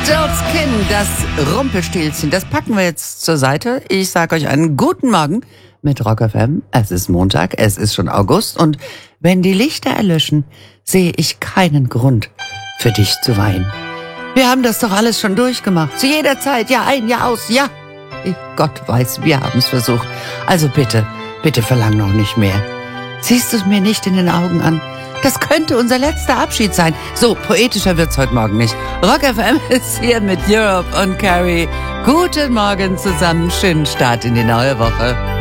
Jules Kin, das Rumpelstilzchen, das packen wir jetzt zur Seite. Ich sage euch einen guten Morgen mit Rock FM. Es ist Montag, es ist schon August und wenn die Lichter erlöschen, sehe ich keinen Grund für dich zu weinen. Wir haben das doch alles schon durchgemacht. Zu jeder Zeit, Jahr ein, Jahr aus, ja. Gott weiß, wir haben es versucht. Also bitte, bitte verlang noch nicht mehr. Siehst du es mir nicht in den Augen an? Das könnte unser letzter Abschied sein. So, poetischer wird's heute Morgen nicht. Rock FM ist hier mit Europe und Carrie. Guten Morgen zusammen, schönen Start in die neue Woche.